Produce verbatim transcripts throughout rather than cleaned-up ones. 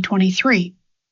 twenty-three.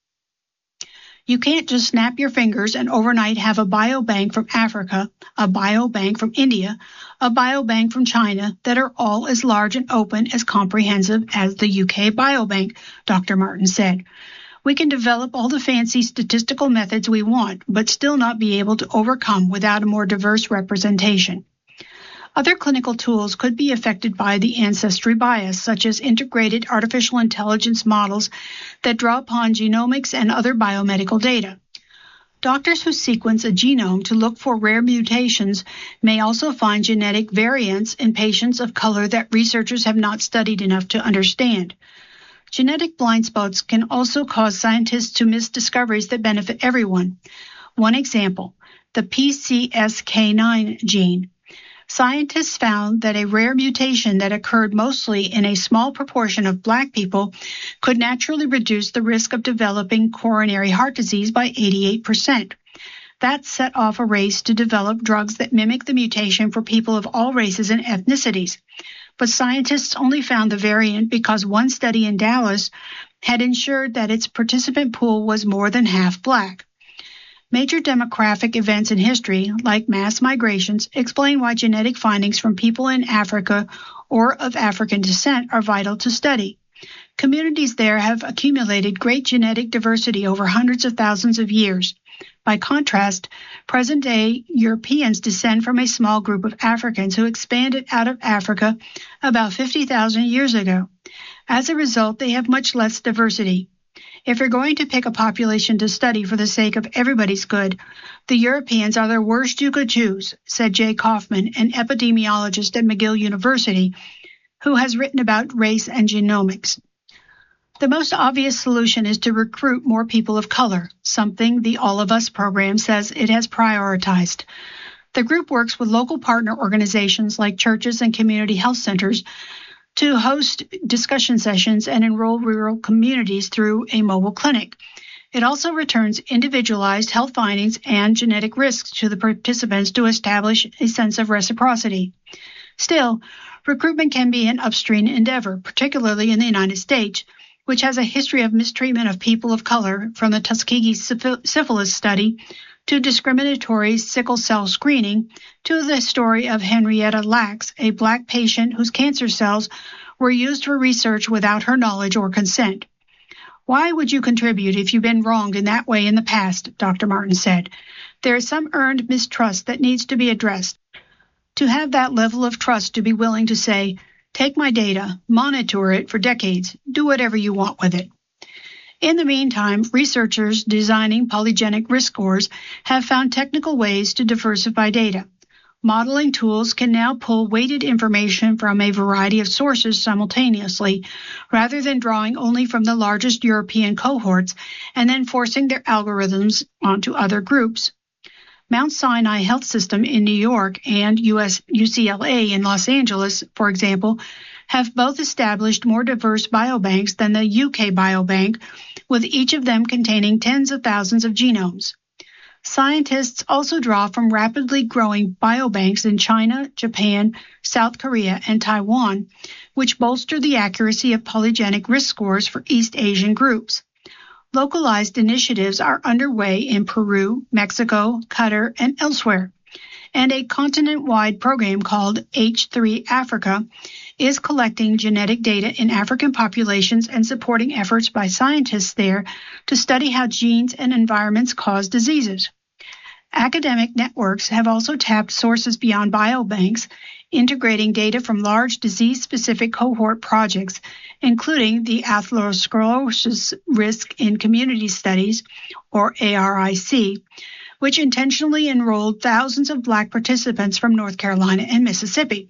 You can't just snap your fingers and overnight have a biobank from Africa, a biobank from India, a biobank from China that are all as large and open as comprehensive as the U K Biobank, Doctor Martin said. We can develop all the fancy statistical methods we want, but still not be able to overcome without a more diverse representation. Other clinical tools could be affected by the ancestry bias, such as integrated artificial intelligence models that draw upon genomics and other biomedical data. Doctors who sequence a genome to look for rare mutations may also find genetic variants in patients of color that researchers have not studied enough to understand. Genetic blind spots can also cause scientists to miss discoveries that benefit everyone. One example, the P C S K nine gene. Scientists found that a rare mutation that occurred mostly in a small proportion of Black people could naturally reduce the risk of developing coronary heart disease by eighty-eight percent. That set off a race to develop drugs that mimic the mutation for people of all races and ethnicities. But scientists only found the variant because one study in Dallas had ensured that its participant pool was more than half Black. Major demographic events in history, like mass migrations, explain why genetic findings from people in Africa or of African descent are vital to study. Communities there have accumulated great genetic diversity over hundreds of thousands of years. By contrast, present-day Europeans descend from a small group of Africans who expanded out of Africa about fifty thousand years ago. As a result, they have much less diversity. If you're going to pick a population to study for the sake of everybody's good, the Europeans are the worst you could choose, said Jay Kaufman, an epidemiologist at McGill University, who has written about race and genomics. The most obvious solution is to recruit more people of color, something the All of Us program says it has prioritized. The group works with local partner organizations like churches and community health centers to host discussion sessions and enroll rural communities through a mobile clinic. It also returns individualized health findings and genetic risks to the participants to establish a sense of reciprocity. Still, recruitment can be an upstream endeavor, particularly in the United States, which has a history of mistreatment of people of color, from the Tuskegee syphilis study to discriminatory sickle cell screening, to the story of Henrietta Lacks, a Black patient whose cancer cells were used for research without her knowledge or consent. Why would you contribute if you've been wronged in that way in the past? Doctor Martin said. There is some earned mistrust that needs to be addressed. To have that level of trust to be willing to say, take my data, monitor it for decades, do whatever you want with it. In the meantime, researchers designing polygenic risk scores have found technical ways to diversify data. Modeling tools can now pull weighted information from a variety of sources simultaneously, rather than drawing only from the largest European cohorts and then forcing their algorithms onto other groups. Mount Sinai Health System in New York and U S U C L A in Los Angeles, for example, have both established more diverse biobanks than the U K Biobank, with each of them containing tens of thousands of genomes. Scientists also draw from rapidly growing biobanks in China, Japan, South Korea, and Taiwan, which bolster the accuracy of polygenic risk scores for East Asian groups. Localized initiatives are underway in Peru, Mexico, Qatar, and elsewhere, and a continent-wide program called H three Africa is collecting genetic data in African populations and supporting efforts by scientists there to study how genes and environments cause diseases. Academic networks have also tapped sources beyond biobanks, integrating data from large disease-specific cohort projects, including the Atherosclerosis Risk in Community Studies, or A R I C, which intentionally enrolled thousands of Black participants from North Carolina and Mississippi.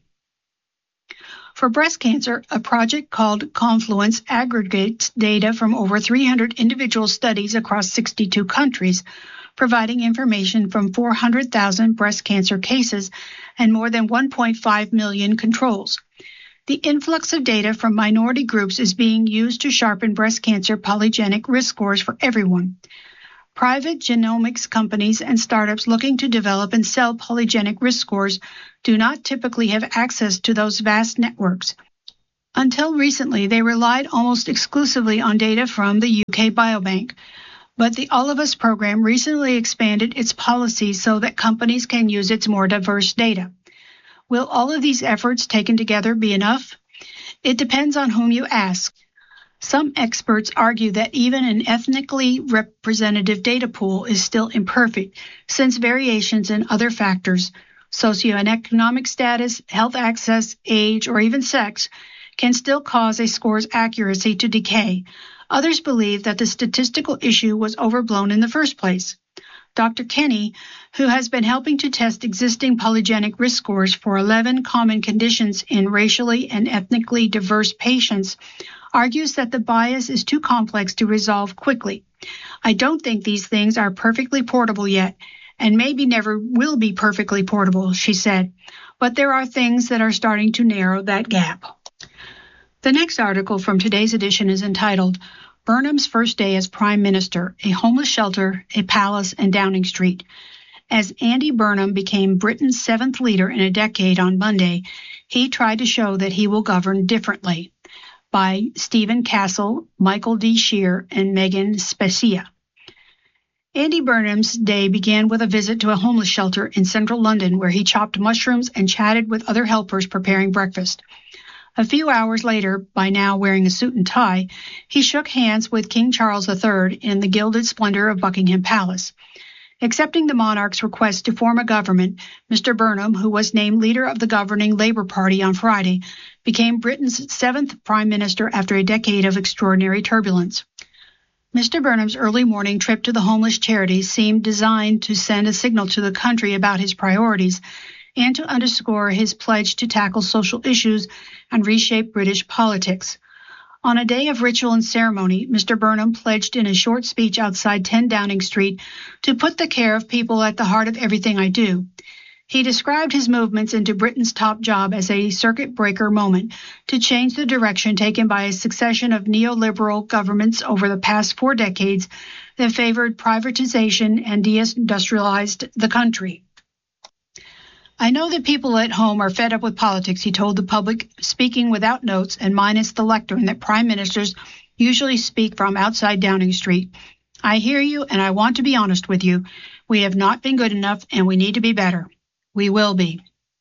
For breast cancer, a project called Confluence aggregates data from over three hundred individual studies across sixty-two countries, providing information from four hundred thousand breast cancer cases and more than one point five million controls. The influx of data from minority groups is being used to sharpen breast cancer polygenic risk scores for everyone. Private genomics companies and startups looking to develop and sell polygenic risk scores do not typically have access to those vast networks. Until recently, they relied almost exclusively on data from the U K Biobank, but the All of Us program recently expanded its policy so that companies can use its more diverse data. Will all of these efforts taken together be enough? It depends on whom you ask. Some experts argue that even an ethnically representative data pool is still imperfect, since variations in other factors, socioeconomic status, health access, age, or even sex, can still cause a score's accuracy to decay. Others believe that the statistical issue was overblown in the first place. Doctor Kenny, who has been helping to test existing polygenic risk scores for eleven common conditions in racially and ethnically diverse patients, argues that the bias is too complex to resolve quickly. I don't think these things are perfectly portable yet, and maybe never will be perfectly portable, she said, but there are things that are starting to narrow that gap. The next article from today's edition is entitled, Burnham's First Day as Prime Minister, a Homeless Shelter, a Palace, and Downing Street. As Andy Burnham became Britain's seventh leader in a decade on Monday, he tried to show that he will govern differently. By Stephen Castle, Michael D. Shear, and Megan Specia. Andy Burnham's day began with a visit to a homeless shelter in central London where he chopped mushrooms and chatted with other helpers preparing breakfast. A few hours later, by now wearing a suit and tie, he shook hands with King Charles the Third in the gilded splendor of Buckingham Palace. Accepting the monarch's request to form a government, Mister Burnham, who was named leader of the governing Labour Party on Friday, became Britain's seventh prime minister after a decade of extraordinary turbulence. Mister Burnham's early morning trip to the homeless charity seemed designed to send a signal to the country about his priorities and to underscore his pledge to tackle social issues and reshape British politics. On a day of ritual and ceremony, Mister Burnham pledged in a short speech outside ten Downing Street to put the care of people at the heart of everything I do. He described his movements into Britain's top job as a circuit breaker moment to change the direction taken by a succession of neoliberal governments over the past four decades that favored privatization and deindustrialized the country. I know that people at home are fed up with politics, he told the public, speaking without notes and minus the lectern that prime ministers usually speak from outside Downing Street. I hear you, and I want to be honest with you. We have not been good enough, and we need to be better. We will be.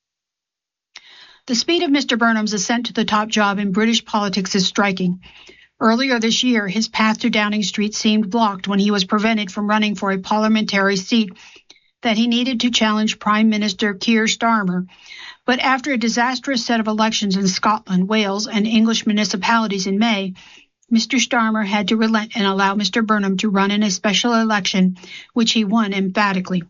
The speed of Mister Burnham's ascent to the top job in British politics is striking. Earlier this year, his path to Downing Street seemed blocked when he was prevented from running for a parliamentary seat that he needed to challenge Prime Minister Keir Starmer. But after a disastrous set of elections in Scotland, Wales, and English municipalities in May, Mister Starmer had to relent and allow Mister Burnham to run in a special election, which he won emphatically.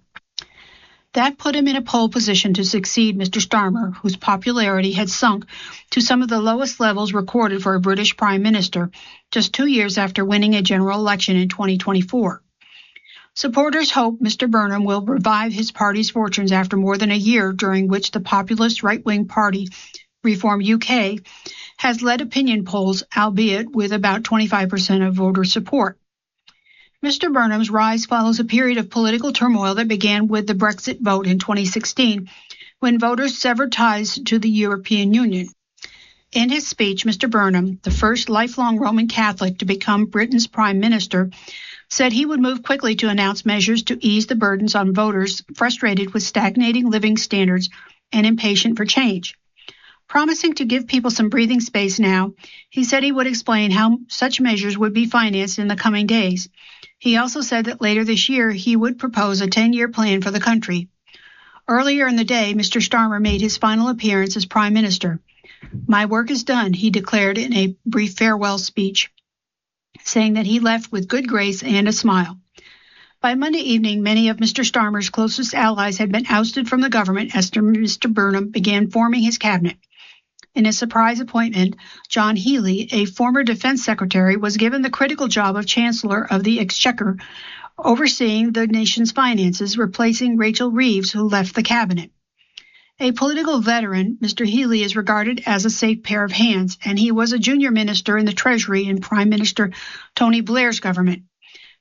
That put him in a pole position to succeed Mister Starmer, whose popularity had sunk to some of the lowest levels recorded for a British Prime Minister, just two years after winning a general election in twenty twenty-four. Supporters hope Mister Burnham will revive his party's fortunes after more than a year during which the populist right-wing party, Reform U K, has led opinion polls, albeit with about twenty-five percent of voter support. Mister Burnham's rise follows a period of political turmoil that began with the Brexit vote in twenty sixteen, when voters severed ties to the European Union. In his speech, Mister Burnham, the first lifelong Roman Catholic to become Britain's prime minister, said he would move quickly to announce measures to ease the burdens on voters frustrated with stagnating living standards and impatient for change. Promising to give people some breathing space now, he said he would explain how such measures would be financed in the coming days. He also said that later this year he would propose a ten-year plan for the country. Earlier in the day, Mister Starmer made his final appearance as Prime Minister. "My work is done," he declared in a brief farewell speech, saying that he left with good grace and a smile. By Monday evening, many of Mister Starmer's closest allies had been ousted from the government as Mister Burnham began forming his cabinet. In a surprise appointment, John Healey, a former defense secretary, was given the critical job of Chancellor of the Exchequer, overseeing the nation's finances, replacing Rachel Reeves, who left the cabinet. A political veteran, Mister Healey is regarded as a safe pair of hands, and he was a junior minister in the Treasury in Prime Minister Tony Blair's government.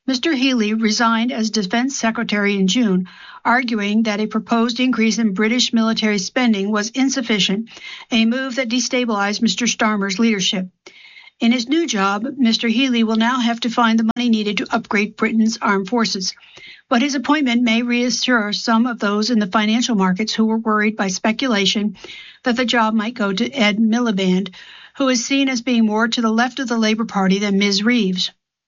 Mister Healey resigned as Defense Secretary in June, arguing that a proposed increase in British military spending was insufficient, a move that destabilized Mister Starmer's leadership. In his new job, Mister Healey will now have to find the money needed to upgrade Britain's armed forces. But his appointment may reassure some of those in the financial markets who were worried by speculation that the job might go to Ed Miliband, who is seen as being more to the left of the Labour Party than Miz Reeves.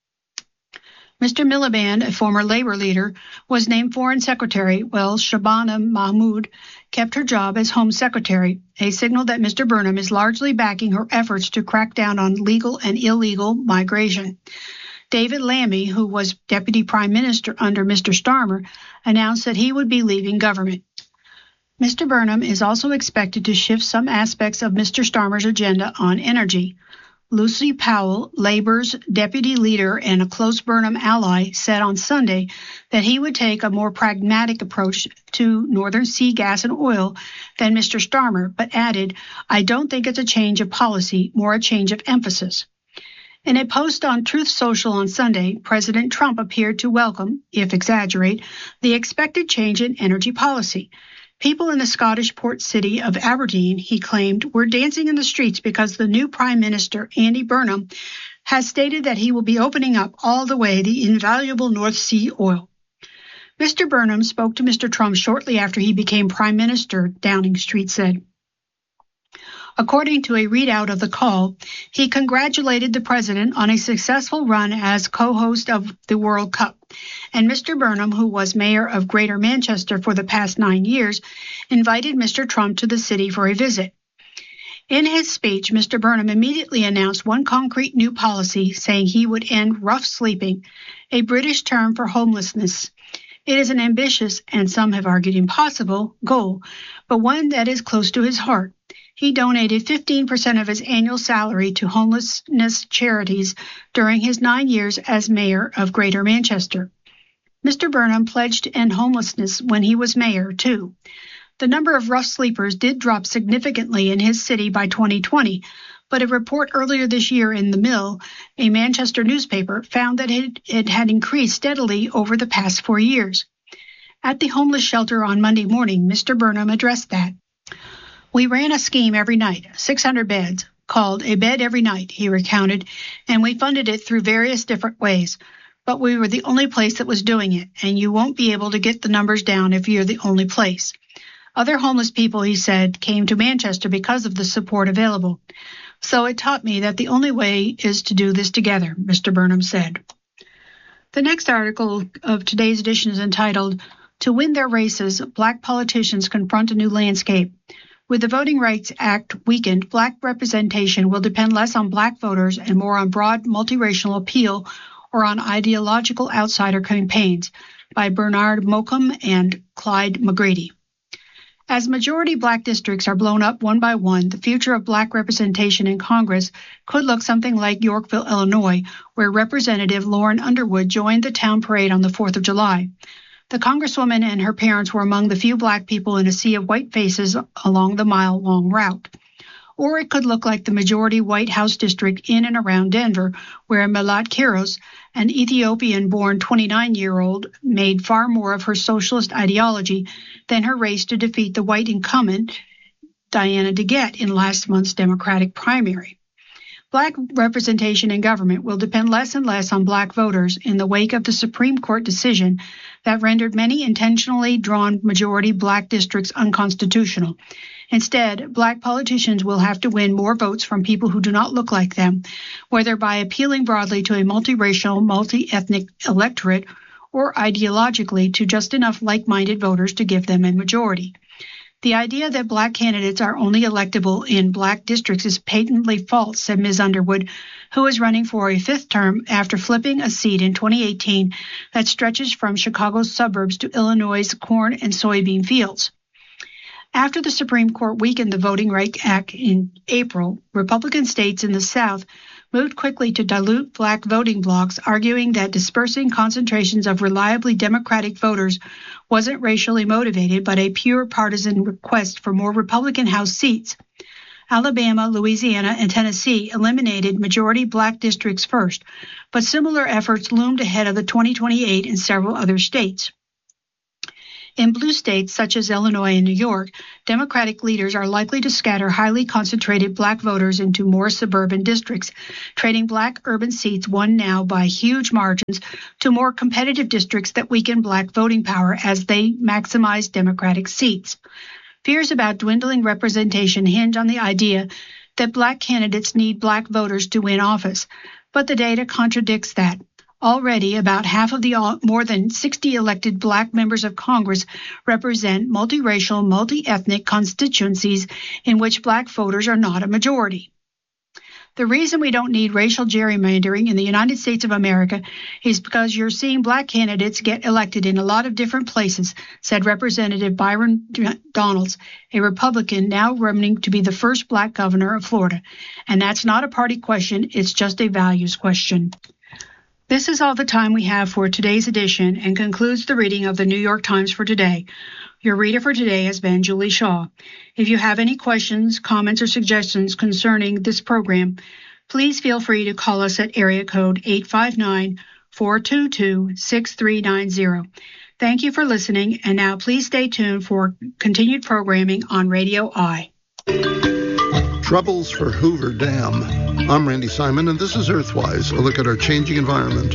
Mister Miliband, a former Labour leader, was named Foreign Secretary, while Shabana Mahmood kept her job as Home Secretary, a signal that Mister Burnham is largely backing her efforts to crack down on legal and illegal migration. David Lammy, who was Deputy Prime Minister under Mister Starmer, announced that he would be leaving government. Mister Burnham is also expected to shift some aspects of Mister Starmer's agenda on energy. Lucy Powell, Labour's deputy leader and a close Burnham ally, said on Sunday that he would take a more pragmatic approach to Northern Sea gas and oil than Mister Starmer, but added, "I don't think it's a change of policy, more a change of emphasis." In a post on Truth Social on Sunday, President Trump appeared to welcome, if exaggerate, the expected change in energy policy. People in the Scottish port city of Aberdeen, he claimed, were dancing in the streets because the new Prime Minister, Andy Burnham, has stated that he will be opening up all the way the invaluable North Sea oil. Mister Burnham spoke to Mister Trump shortly after he became Prime Minister, Downing Street said. According to a readout of the call, he congratulated the president on a successful run as co-host of the World Cup, and Mister Burnham, who was mayor of Greater Manchester for the past nine years, invited Mister Trump to the city for a visit. In his speech, Mister Burnham immediately announced one concrete new policy, saying he would end rough sleeping, a British term for homelessness. It is an ambitious, and some have argued impossible, goal, but one that is close to his heart. He donated fifteen percent of his annual salary to homelessness charities during his nine years as mayor of Greater Manchester. Mister Burnham pledged to end homelessness when he was mayor, too. The number of rough sleepers did drop significantly in his city by twenty twenty, but a report earlier this year in The Mill, a Manchester newspaper, found that it, it had increased steadily over the past four years. At the homeless shelter on Monday morning, Mister Burnham addressed that. "We ran a scheme every night, six hundred beds, called A Bed Every Night," he recounted, "and we funded it through various different ways. But we were the only place that was doing it, and you won't be able to get the numbers down if you're the only place." Other homeless people, he said, came to Manchester because of the support available. "So it taught me that the only way is to do this together," Mister Burnham said. The next article of today's edition is entitled, "To Win Their Races, Black Politicians Confront a New Landscape." With the Voting Rights Act weakened, black representation will depend less on black voters and more on broad multiracial appeal or on ideological outsider campaigns, by Bernard Mockham and Clyde McGrady. As majority black districts are blown up one by one, the future of black representation in Congress could look something like Yorkville, Illinois, where Representative Lauren Underwood joined the town parade on the fourth of July. The Congresswoman and her parents were among the few black people in a sea of white faces along the mile-long route. Or it could look like the majority White House district in and around Denver, where Melat Kiros, an Ethiopian-born twenty-nine-year-old, made far more of her socialist ideology than her race to defeat the white incumbent, Diana DeGette, in last month's Democratic primary. Black representation in government will depend less and less on black voters in the wake of the Supreme Court decision that rendered many intentionally drawn majority black districts unconstitutional. Instead, black politicians will have to win more votes from people who do not look like them, whether by appealing broadly to a multiracial, multi-ethnic electorate or ideologically to just enough like-minded voters to give them a majority. The idea that black candidates are only electable in black districts is patently false, said Miz Underwood, who is running for a fifth term after flipping a seat in twenty eighteen that stretches from Chicago's suburbs to Illinois' corn and soybean fields. After the Supreme Court weakened the Voting Rights Act in April, Republican states in the South moved quickly to dilute black voting blocs, arguing that dispersing concentrations of reliably Democratic voters wasn't racially motivated, but a pure partisan request for more Republican House seats. Alabama, Louisiana, and Tennessee eliminated majority black districts first, but similar efforts loomed ahead of the twenty twenty-eight in several other states. In blue states such as Illinois and New York, Democratic leaders are likely to scatter highly concentrated black voters into more suburban districts, trading black urban seats won now by huge margins to more competitive districts that weaken black voting power as they maximize Democratic seats. Fears about dwindling representation hinge on the idea that black candidates need black voters to win office, but the data contradicts that. Already, about half of the more than sixty elected black members of Congress represent multiracial, multi-ethnic constituencies in which black voters are not a majority. The reason we don't need racial gerrymandering in the United States of America is because you're seeing black candidates get elected in a lot of different places, said Representative Byron Donalds, a Republican now running to be the first black governor of Florida. And that's not a party question, it's just a values question. This is all the time we have for today's edition and concludes the reading of the New York Times for today. Your reader for today has been Julie Shaw. If you have any questions, comments, or suggestions concerning this program, please feel free to call us at area code eight five nine, four two two, six three nine zero. Thank you for listening, and now please stay tuned for continued programming on Radio I. Troubles for Hoover Dam. I'm Randy Simon, and this is Earthwise, a look at our changing environment.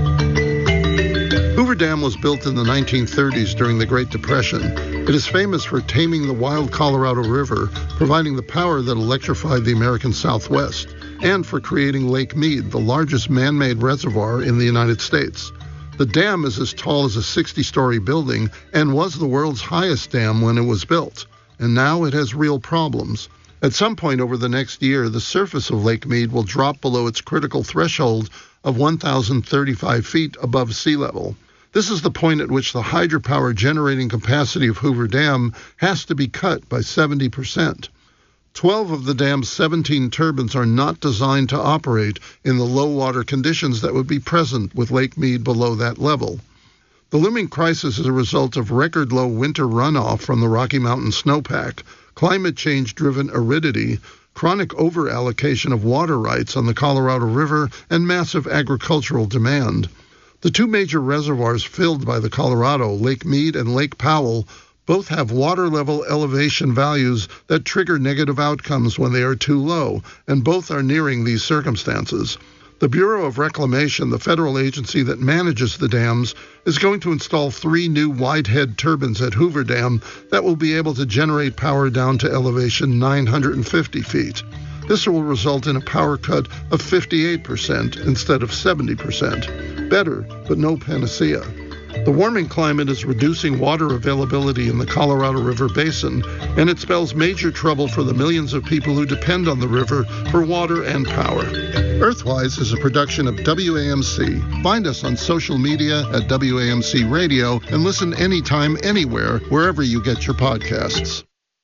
Hoover Dam was built in the nineteen thirties during the Great Depression. It is famous for taming the wild Colorado River, providing the power that electrified the American Southwest, and for creating Lake Mead, the largest man-made reservoir in the United States. The dam is as tall as a sixty-story building and was the world's highest dam when it was built, and now it has real problems. At some point over the next year, the surface of Lake Mead will drop below its critical threshold of one thousand thirty-five feet above sea level. This is the point at which the hydropower generating capacity of Hoover Dam has to be cut by seventy percent. Twelve of the dam's seventeen turbines are not designed to operate in the low water conditions that would be present with Lake Mead below that level. The looming crisis is a result of record low winter runoff from the Rocky Mountain snowpack, climate change-driven aridity, chronic over-allocation of water rights on the Colorado River, and massive agricultural demand. The two major reservoirs filled by the Colorado, Lake Mead and Lake Powell, both have water level elevation values that trigger negative outcomes when they are too low, and both are nearing these circumstances. The Bureau of Reclamation, the federal agency that manages the dams, is going to install three new wide-head turbines at Hoover Dam that will be able to generate power down to elevation nine hundred fifty feet. This will result in a power cut of fifty-eight percent instead of seventy percent. Better, but no panacea. The warming climate is reducing water availability in the Colorado River Basin, and it spells major trouble for the millions of people who depend on the river for water and power. Earthwise is a production of W A M C. Find us on social media at W A M C Radio and listen anytime, anywhere, wherever you get your podcasts.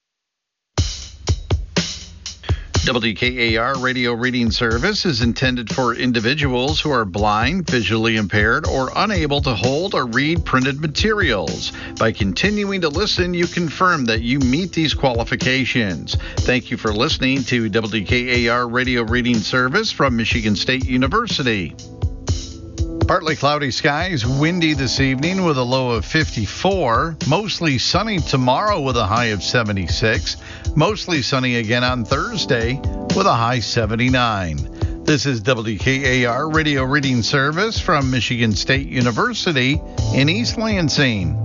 W K A R Radio Reading Service is intended for individuals who are blind, visually impaired, or unable to hold or read printed materials. By continuing to listen, you confirm that you meet these qualifications. Thank you for listening to W K A R Radio Reading Service from Michigan State University. Partly cloudy skies, windy this evening with a low of fifty-four. Mostly sunny tomorrow with a high of seventy-six. Mostly sunny again on Thursday with a high seventy-nine. This is W K A R Radio Reading Service from Michigan State University in East Lansing.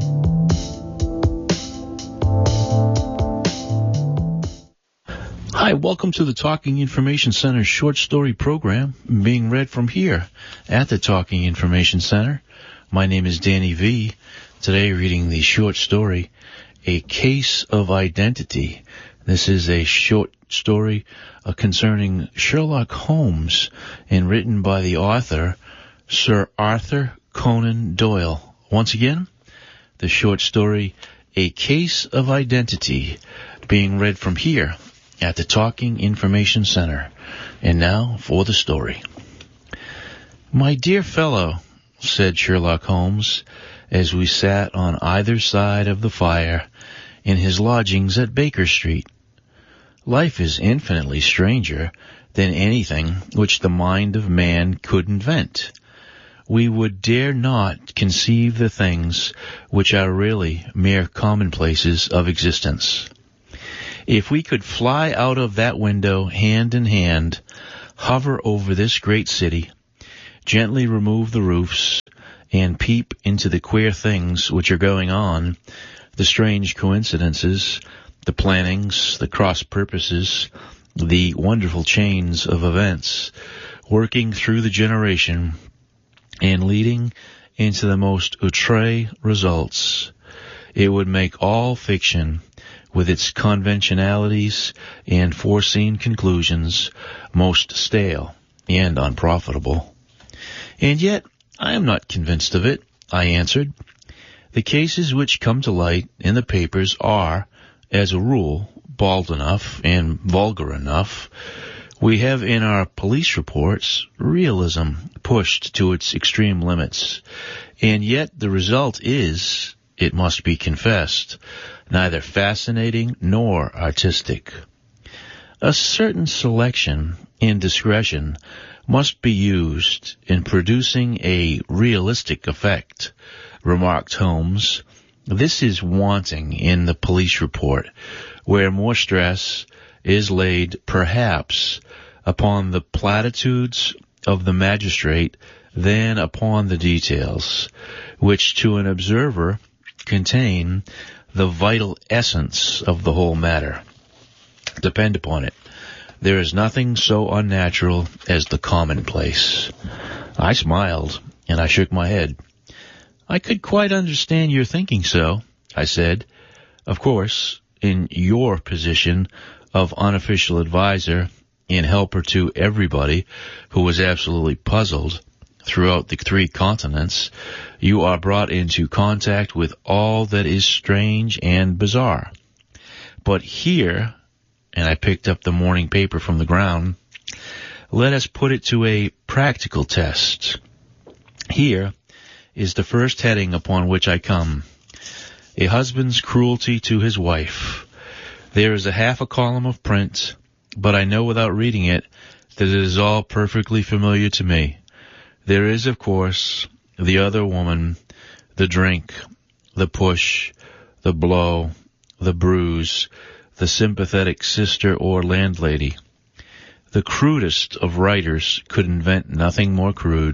Hi, welcome to the Talking Information Center short story program being read from here at the Talking Information Center. My name is Danny V. Today reading the short story, A Case of Identity. This is a short story uh, concerning Sherlock Holmes and written by the author, Sir Arthur Conan Doyle. Once again, the short story, A Case of Identity, being read from here at the Talking Information Center. And now for the story. My dear fellow, said Sherlock Holmes, as we sat on either side of the fire in his lodgings at Baker Street, life is infinitely stranger than anything which the mind of man could invent. we would dare not conceive the things which are really mere commonplaces of existence. If we could fly out of that window hand in hand, hover over this great city, gently remove the roofs, and peep into the queer things which are going on, the strange coincidences, the plannings, the cross-purposes, the wonderful chains of events, working through the generation and leading into the most outre results, it would make all fiction, with its conventionalities and foreseen conclusions, most stale and unprofitable. And yet, I am not convinced of it, I answered. The cases which come to light in the papers are, as a rule, bald enough and vulgar enough. We have in our police reports realism pushed to its extreme limits, and yet the result is, it must be confessed, neither fascinating nor artistic. A certain selection and discretion must be used in producing a realistic effect, remarked Holmes. This is wanting in the police report, where more stress is laid, perhaps, upon the platitudes of the magistrate than upon the details, which to an observer contain the vital essence of the whole matter. Depend upon it, there is nothing so unnatural as the commonplace. I smiled, and I shook my head. I could quite understand your thinking so, I said. Of course, in your position of unofficial advisor and helper to everybody who was absolutely puzzled throughout the three continents, you are brought into contact with all that is strange and bizarre. But here, and I picked up the morning paper from the ground, let us put it to a practical test. Here is the first heading upon which I come. A husband's cruelty to his wife. There is a half a column of print, but I know without reading it that it is all perfectly familiar to me. There is, of course, the other woman, the drink, the push, the blow, the bruise, the sympathetic sister or landlady. The crudest of writers could invent nothing more crude.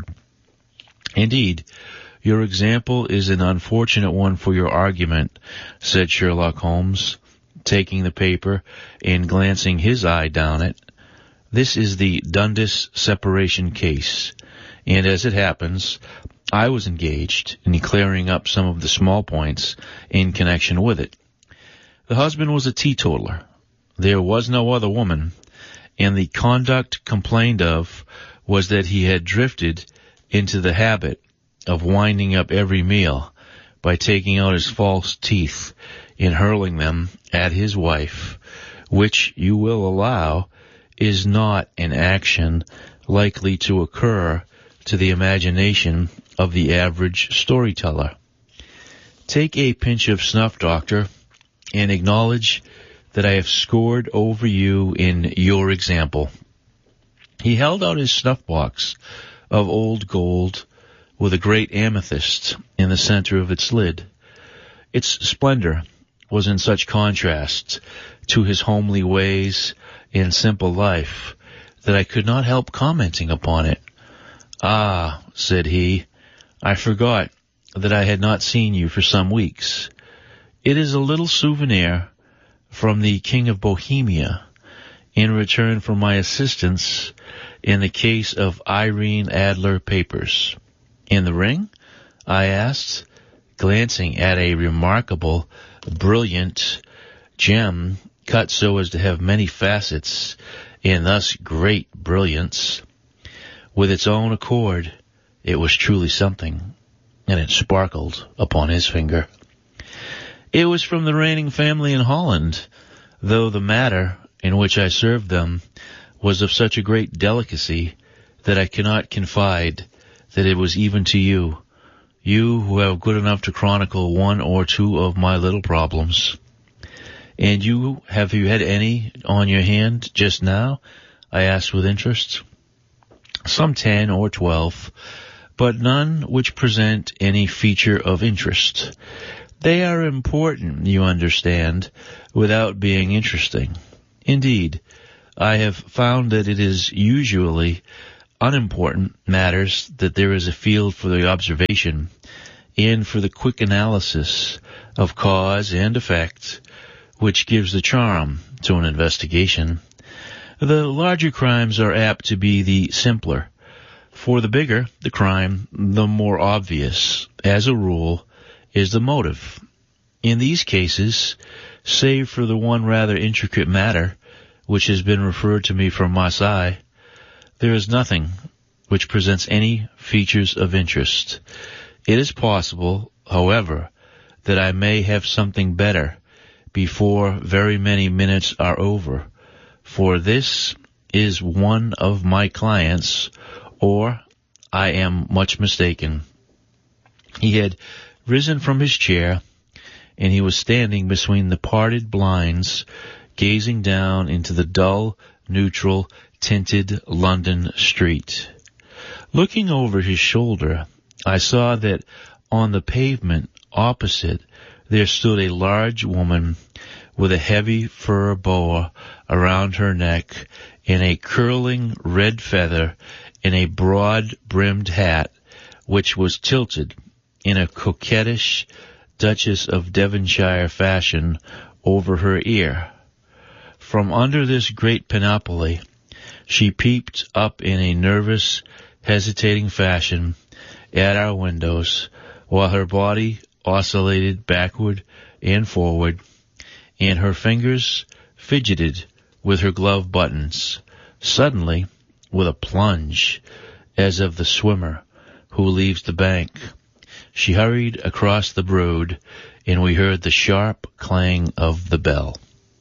Indeed, your example is an unfortunate one for your argument, said Sherlock Holmes, taking the paper and glancing his eye down it. This is the Dundas separation case, and as it happens, I was engaged in clearing up some of the small points in connection with it. The husband was a teetotaler. There was no other woman, and the conduct complained of was that he had drifted into the habit of winding up every meal by taking out his false teeth and hurling them at his wife, which, you will allow, is not an action likely to occur to the imagination of the average storyteller. Take a pinch of snuff, Doctor, and acknowledge that I have scored over you in your example. He held out his snuff box of old gold with a great amethyst in the center of its lid. Its splendor was in such contrast to his homely ways and simple life that I could not help commenting upon it. Ah, said he, I forgot that I had not seen you for some weeks. It is a little souvenir from the King of Bohemia in return for my assistance in the case of Irene Adler papers. In the ring? I asked, glancing at a remarkable, brilliant gem cut so as to have many facets and thus great brilliance. With its own accord, it was truly something, and it sparkled upon his finger. It was from the reigning family in Holland, though the matter in which I served them was of such a great delicacy that I cannot confide that it was even to you, you who have good enough to chronicle one or two of my little problems. And you, have you had any on your hand just now? I asked with interest. Some ten or twelve, but none which present any feature of interest. They are important, you understand, without being interesting. Indeed, I have found that it is usually unimportant matters that there is a field for the observation and for the quick analysis of cause and effect, which gives the charm to an investigation. The larger crimes are apt to be the simpler. For the bigger the crime, the more obvious, as a rule, is the motive. In these cases, save for the one rather intricate matter which has been referred to me from Marseille, there is nothing which presents any features of interest. It is possible, however, that I may have something better before very many minutes are over, for this is one of my clients, or I am much mistaken. He had risen from his chair, and he was standing between the parted blinds, gazing down into the dull, neutral, tinted London street. Looking over his shoulder, I saw that on the pavement opposite there stood a large woman with a heavy fur boa around her neck and a curling red feather in a broad-brimmed hat which was tilted in a coquettish Duchess of Devonshire fashion over her ear. From under this great panoply she peeped up in a nervous, hesitating fashion at our windows, while her body oscillated backward and forward, and her fingers fidgeted with her glove buttons. Suddenly, with a plunge, as of the swimmer who leaves the bank, she hurried across the Broad, and we heard the sharp clang of the bell.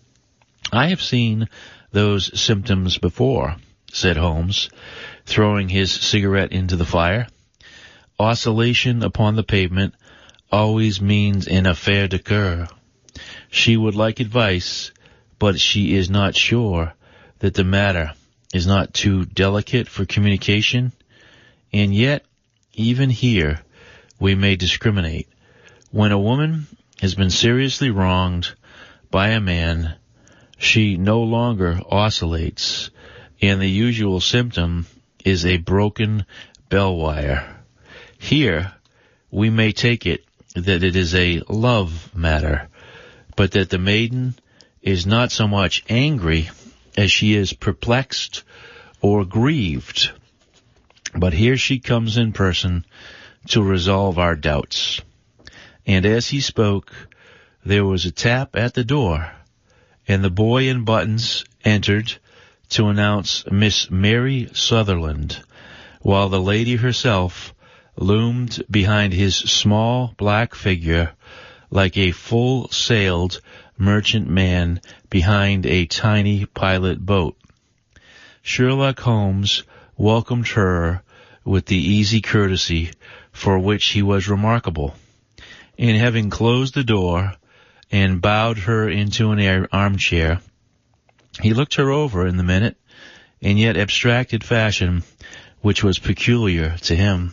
"I have seen those symptoms before," said Holmes, throwing his cigarette into the fire. "Oscillation upon the pavement always means an affaire de coeur. She would like advice, but she is not sure that the matter is not too delicate for communication. And yet, even here, we may discriminate. When a woman has been seriously wronged by a man, she no longer oscillates, and the usual symptom is a broken bell wire. Here, we may take it that it is a love matter, but that the maiden is not so much angry as she is perplexed or grieved. But here she comes in person to resolve our doubts." And as he spoke, there was a tap at the door, and the boy in buttons entered to announce Miss Mary Sutherland, while the lady herself loomed behind his small black figure like a full-sailed merchantman behind a tiny pilot boat. Sherlock Holmes welcomed her with the easy courtesy for which he was remarkable, and having closed the door and bowed her into an armchair, he looked her over in the minute and yet abstracted fashion which was peculiar to him.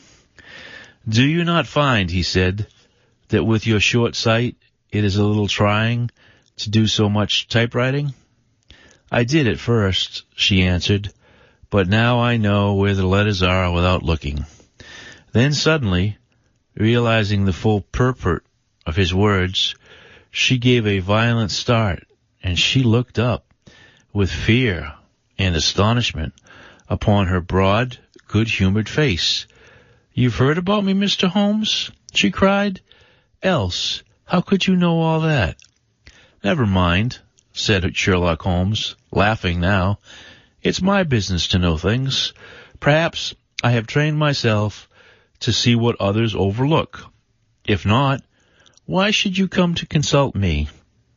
"Do you not find," he said, "that with your short sight it is a little trying to do so much typewriting?" "I did at first," she answered, "but now I know where the letters are without looking." Then suddenly, realizing the full purport of his words, she gave a violent start, and she looked up with fear and astonishment upon her broad, good-humored face. "You've heard about me, Mister Holmes?" she cried. "Else, how could you know all that?" "Never mind," said Sherlock Holmes, laughing now. "It's my business to know things. Perhaps I have trained myself to see what others overlook. If not, why should you come to consult me?"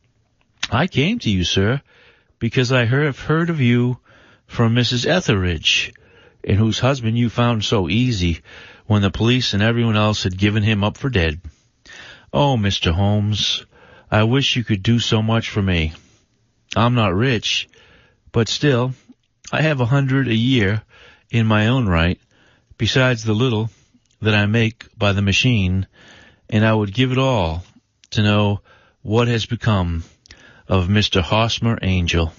"I came to you, sir, because I have heard of you from Missus Etheridge, and whose husband you found so easy when the police and everyone else had given him up for dead. Oh, Mister Holmes, I wish you could do so much for me. I'm not rich, but still, I have a hundred a year in my own right, besides the little that I make by the machine, and I would give it all to know what has become of Mister Hosmer Angel.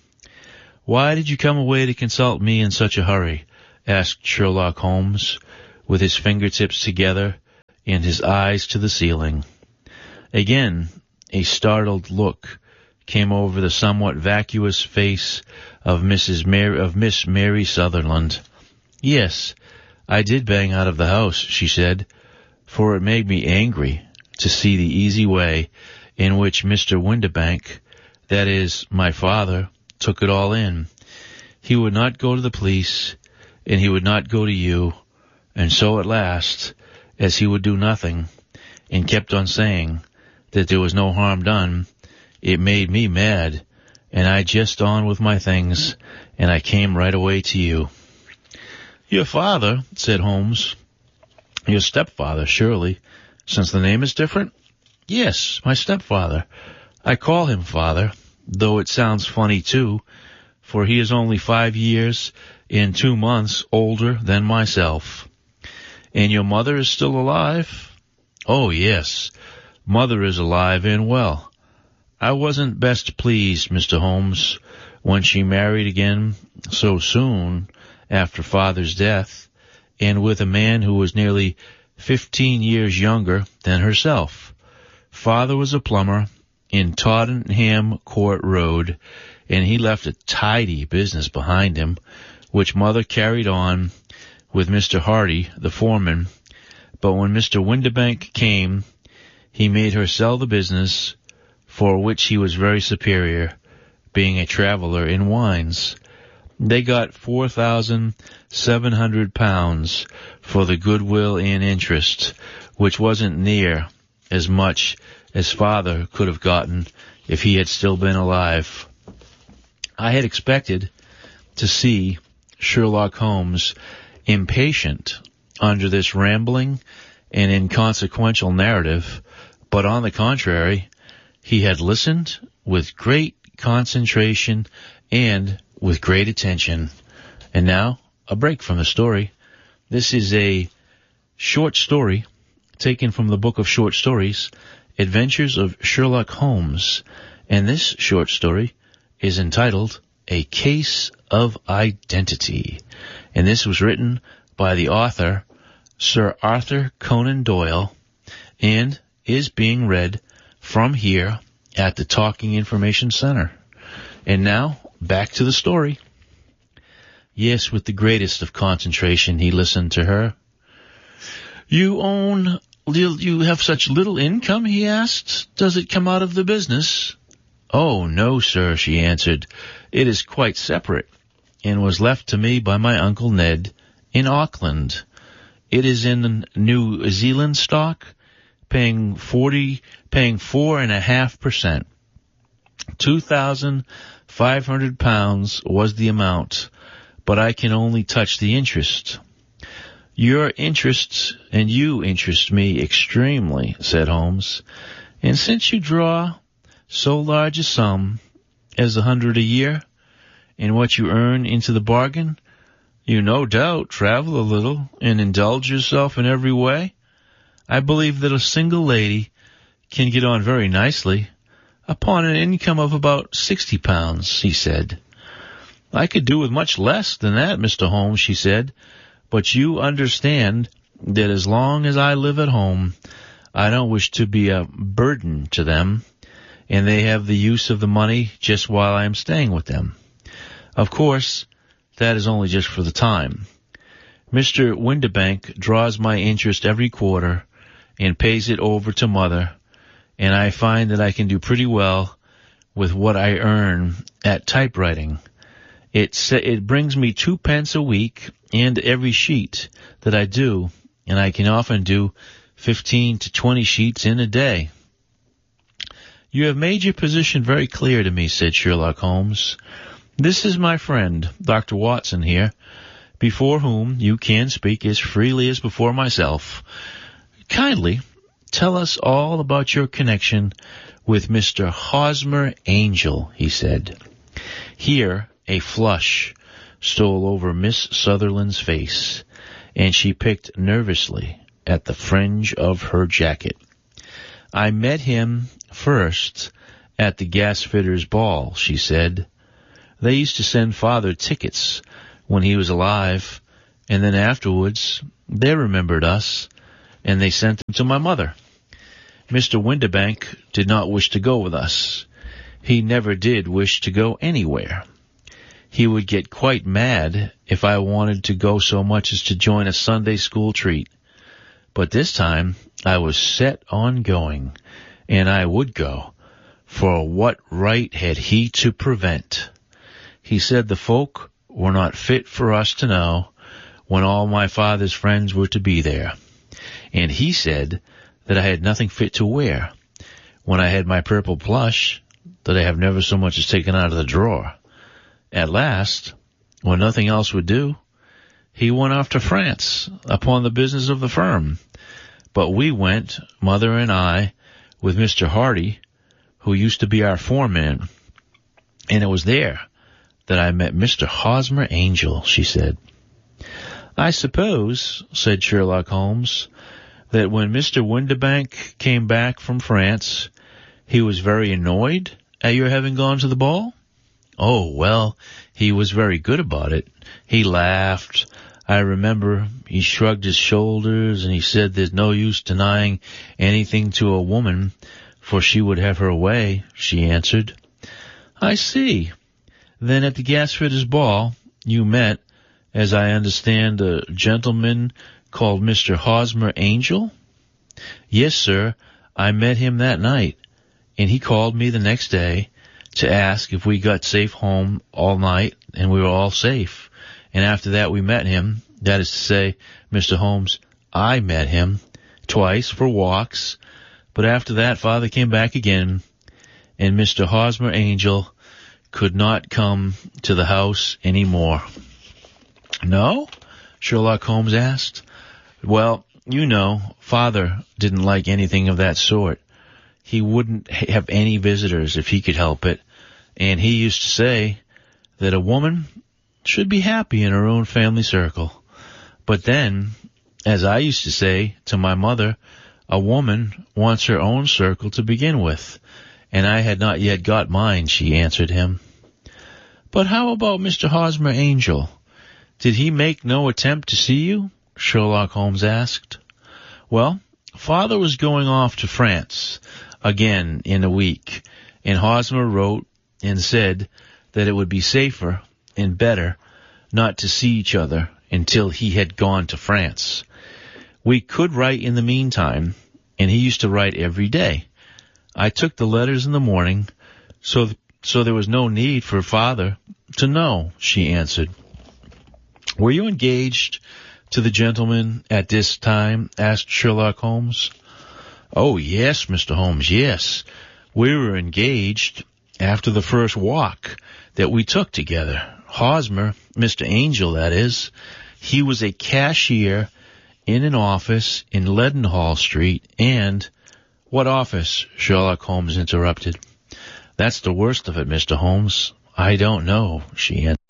Why did you come away to consult me in such a hurry? Asked Sherlock Holmes, with his fingertips together and his eyes to the ceiling. Again, a startled look came over the somewhat vacuous face of Missus Mary, of Miss Mary Sutherland. Yes, I did bang out of the house, she said, for it made me angry to see the easy way in which Mister Windibank, that is, my father, took it all in. He would not go to the police, and he would not go to you, and so at last, as he would do nothing, and kept on saying that there was no harm done, it made me mad, and I just on with my things, and I came right away to you. Your father, said Holmes. Your stepfather, surely, since the name is different? Yes, my stepfather. I call him father, though it sounds funny too, for he is only five years and two months older than myself. And your mother is still alive? Oh, yes, mother is alive and well. I wasn't best pleased, Mister Holmes, when she married again so soon after father's death, and with a man who was nearly fifteen years younger than herself. Father was a plumber in Tottenham Court Road, and he left a tidy business behind him, which mother carried on with Mister Hardy, the foreman. But when Mister Windibank came, he made her sell the business, for which he was very superior, being a traveler in wines. They got four thousand seven hundred pounds for the goodwill and interest, which wasn't near as much as father could have gotten if he had still been alive. I had expected to see Sherlock Holmes impatient under this rambling and inconsequential narrative, but on the contrary, he had listened with great concentration and with great attention. And now, a break from the story. This is a short story taken from the book of short stories, Adventures of Sherlock Holmes. And this short story is entitled A Case of Identity. And this was written by the author, Sir Arthur Conan Doyle, and is being read from here at the Talking Information Center. And now, back to the story. Yes, with the greatest of concentration, he listened to her. You own, you have such little income, he asked. Does it come out of the business? Oh, no, sir, she answered. It is quite separate, and was left to me by my Uncle Ned in Auckland. It is in New Zealand stock, paying forty, paying four and a half percent. Two thousand five hundred pounds was the amount, but I can only touch the interest. Your interests and you interest me extremely, said Holmes, and since you draw so large a sum as a hundred a year, and what you earn into the bargain, you no doubt travel a little and indulge yourself in every way. I believe that a single lady can get on very nicely upon an income of about sixty pounds, he said. I could do with much less than that, Mister Holmes, she said, but you understand that as long as I live at home, I don't wish to be a burden to them, and they have the use of the money just while I am staying with them. Of course, that is only just for the time. Mister Windibank draws my interest every quarter and pays it over to mother, and I find that I can do pretty well with what I earn at typewriting. It, it brings me two pence a week and every sheet that I do, and I can often do fifteen to twenty sheets in a day. You have made your position very clear to me, said Sherlock Holmes. This is my friend, Doctor Watson here, before whom you can speak as freely as before myself. Kindly tell us all about your connection with Mister Hosmer Angel, he said. Here a flush stole over Miss Sutherland's face, and she picked nervously at the fringe of her jacket. I met him first at the gasfitters' ball, she said. They used to send Father tickets when he was alive, and then afterwards they remembered us, and they sent them to my mother. Mister Windibank did not wish to go with us. He never did wish to go anywhere. He would get quite mad if I wanted to go so much as to join a Sunday school treat. But this time I was set on going, and I would go, for what right had he to prevent? He said the folk were not fit for us to know when all my father's friends were to be there. And he said that I had nothing fit to wear when I had my purple plush that I have never so much as taken out of the drawer. At last, when nothing else would do, he went off to France upon the business of the firm. But we went, Mother and I, with Mister Hardy, who used to be our foreman, and it was there that I met Mister Hosmer Angel, she said. I suppose, said Sherlock Holmes, that when Mister Windibank came back from France, he was very annoyed at your having gone to the ball? Oh, well, he was very good about it. He laughed. I remember he shrugged his shoulders and he said there's no use denying anything to a woman, for she would have her way, she answered. I see. Then at the gasfitters' ball you met, as I understand, a gentleman called Mister Hosmer Angel? Yes, sir. I met him that night, and he called me the next day to ask if we got safe home all night, and we were all safe. And after that we met him, that is to say, Mister Holmes, I met him twice for walks, but after that Father came back again, and Mister Hosmer Angel could not come to the house any more. No? Sherlock Holmes asked. Well, you know, Father didn't like anything of that sort. He wouldn't have any visitors if he could help it, and he used to say that a woman should be happy in her own family circle. But then, as I used to say to my mother, a woman wants her own circle to begin with, and I had not yet got mine, she answered him. But how about Mister Hosmer Angel? Did he make no attempt to see you? Sherlock Holmes asked. Well, Father was going off to France again in a week, and Hosmer wrote and said that it would be safer and better not to see each other until he had gone to France. We could write in the meantime, and he used to write every day. I took the letters in the morning, so th- so there was no need for Father to know, she answered. Were you engaged to the gentleman at this time? Asked Sherlock Holmes. Oh, yes, Mister Holmes, yes. We were engaged after the first walk that we took together. Hosmer, Mister Angel, that is, he was a cashier in an office in Leadenhall Street, and... What office? Sherlock Holmes interrupted. That's the worst of it, Mister Holmes. I don't know, she answered.